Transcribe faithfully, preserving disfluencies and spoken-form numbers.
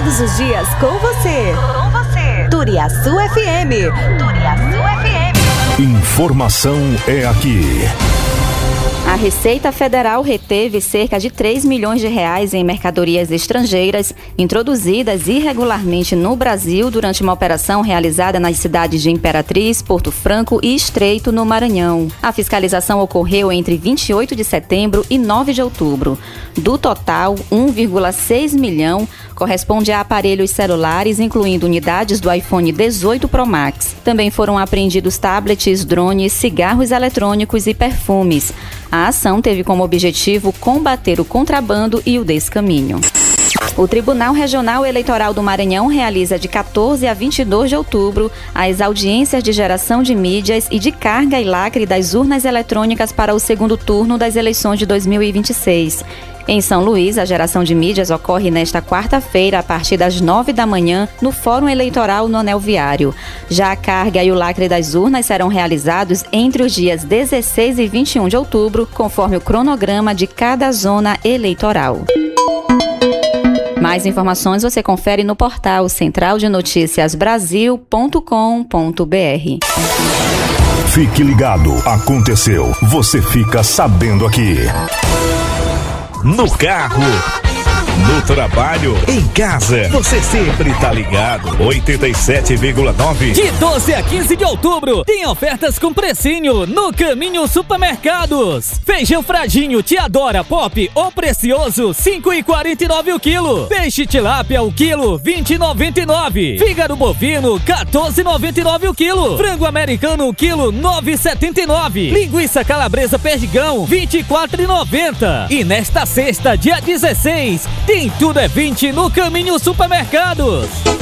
Todos os dias com você. Com você. Turiaçu F M. Turiaçu F M. Informação é aqui. A Receita Federal reteve cerca de três milhões de reais em mercadorias estrangeiras introduzidas irregularmente no Brasil durante uma operação realizada nas cidades de Imperatriz, Porto Franco e Estreito, no Maranhão. A fiscalização ocorreu entre vinte e oito de setembro e nove de outubro. Do total, um vírgula seis milhão corresponde a aparelhos celulares, incluindo unidades do iPhone dezoito Pro Max. Também foram apreendidos tablets, drones, cigarros eletrônicos e perfumes. A ação teve como objetivo combater o contrabando e o descaminho. O Tribunal Regional Eleitoral do Maranhão realiza de quatorze a vinte e dois de outubro as audiências de geração de mídias e de carga e lacre das urnas eletrônicas para o segundo turno das eleições de dois mil e vinte e seis. Em São Luís, a geração de mídias ocorre nesta quarta-feira, a partir das nove da manhã, no Fórum Eleitoral no Anel Viário. Já a carga e o lacre das urnas serão realizados entre os dias dezesseis e vinte e um de outubro, conforme o cronograma de cada zona eleitoral. Mais informações você confere no portal central de notícias brasil ponto com ponto br. Fique ligado, aconteceu, você fica sabendo aqui. No carro, no trabalho, em casa, você sempre tá ligado. oitenta e sete vírgula nove. De doze a quinze de outubro, tem ofertas com precinho no Caminho Supermercados. Feijão Fradinho Tiadora Pop ou Precioso, cinco reais e quarenta e nove centavos o quilo. Peixe Tilápia o quilo, vinte reais e noventa e nove centavos. Fígado bovino, quatorze reais e noventa e nove centavos o quilo. Frango americano o quilo, nove reais e setenta e nove centavos. Linguiça calabresa perdigão, vinte e quatro reais e noventa centavos. E nesta sexta, dia dezesseis, tem tudo é vinte no Caminho Supermercados.